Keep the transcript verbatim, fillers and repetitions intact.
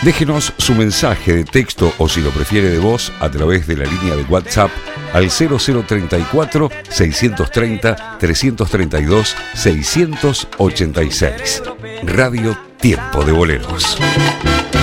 Déjenos su mensaje de texto o si lo prefiere de voz a través de la línea de WhatsApp al cero cero treinta y cuatro, seiscientos treinta, trescientos treinta y dos, seiscientos ochenta y seis. Radio Tiempo de Boleros.